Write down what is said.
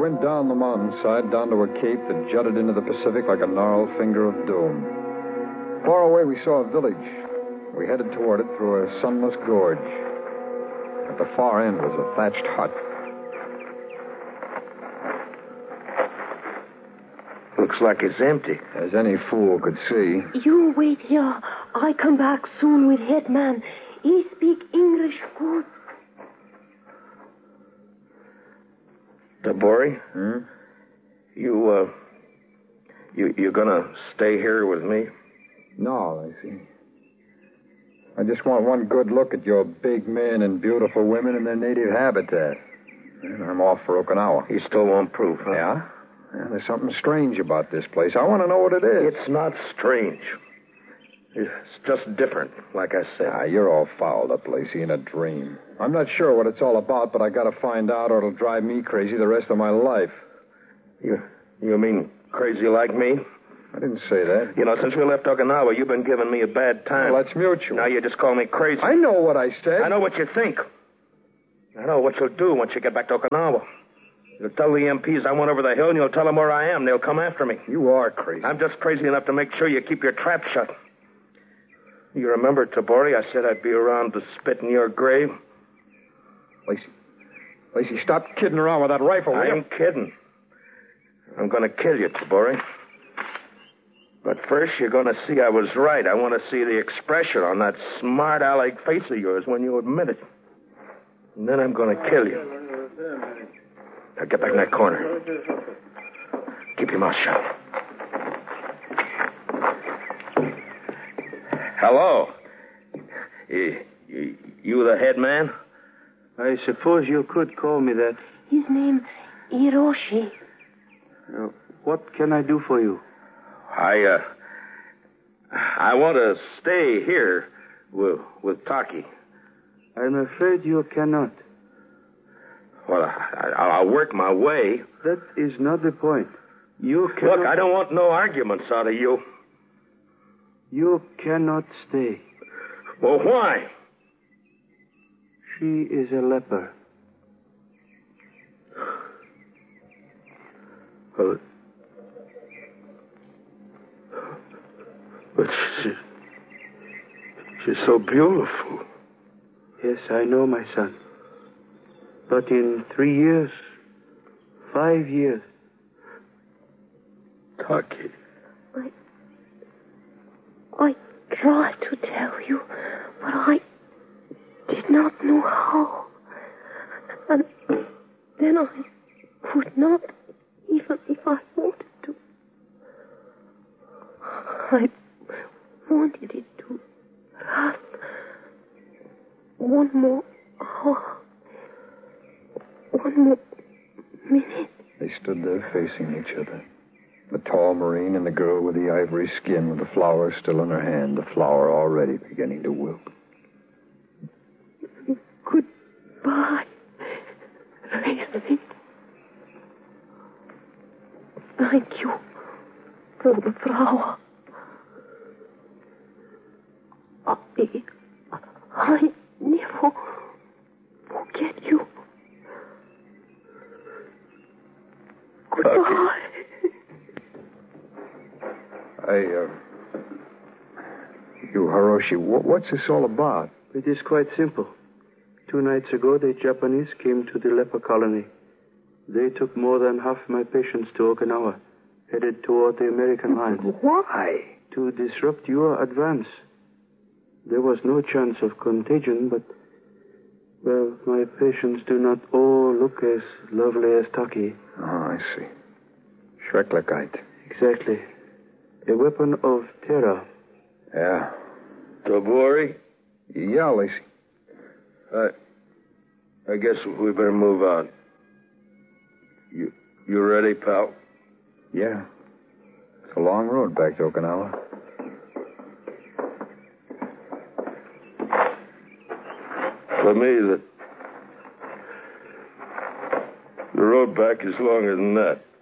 went down the mountainside, down to a cape that jutted into the Pacific like a gnarled finger of doom. Far away, we saw a village. We headed toward it through a sunless gorge. At the far end was a thatched hut. Looks like it's empty. As any fool could see. You wait here. I come back soon with headman. He speak English good. Tabori? Hmm? You gonna stay here with me? No, Lacey. I just want one good look at your big men and beautiful women in their native habitat. And I'm off for Okinawa. You still want proof, huh? Yeah? Yeah, there's something strange about this place. I want to know what it is. It's not strange. It's just different, like I said. Ah, you're all fouled up, Lacey, in a dream. I'm not sure what it's all about, but I got to find out or it'll drive me crazy the rest of my life. You mean crazy like me? I didn't say that. You know, since we left Okinawa, you've been giving me a bad time. Well, that's mutual. Now you just call me crazy. I know what I said. I know what you think. I know what you'll do once you get back to Okinawa. You'll tell the MPs I went over the hill, and you'll tell them where I am. They'll come after me. You are crazy. I'm just crazy enough to make sure you keep your trap shut. You remember, Tabori, I said I'd be around to spit in your grave? Lacey, stop kidding around with that rifle. I ain't kidding. I'm going to kill you, Tabori. But first, you're going to see I was right. I want to see the expression on that smart aleck face of yours when you admit it. And then I'm going to kill you. Now get back in that corner. Keep your mouth shut. Hello. You the head man? I suppose you could call me that. His name, Hiroshi. What can I do for you? I want to stay here with Taki. I'm afraid you cannot. Well, I'll work my way. That is not the point. You cannot... Look, I don't want no arguments out of you. You cannot stay. Well, why? She is a leper. But she's so beautiful. Yes, I know, my son. But in 3 years, 5 years... Taki. I tried to tell you, but I did not know how. And then I could not, even if I wanted to. I wanted it to last one more hour. One more minute. They stood there facing each other. The tall Marine and the girl with the ivory skin with the flower still in her hand, the flower already beginning to wilt. Goodbye, Racing. Thank you for the flower. I never forget you. Goodbye. You, Hiroshi, what's this all about? It is quite simple. 2 nights ago, the Japanese came to the leper colony. They took more than half my patients to Okinawa, headed toward the American lines. Why? To disrupt your advance. There was no chance of contagion, but, well, my patients do not all look as lovely as Taki. Oh, I see. Schrecklichkeit. Exactly. A weapon of terror. Yeah. Tabori? Yeah, Lacey. I guess we better move on. You ready, pal? Yeah. It's a long road back to Okinawa. For me, the road back is longer than that.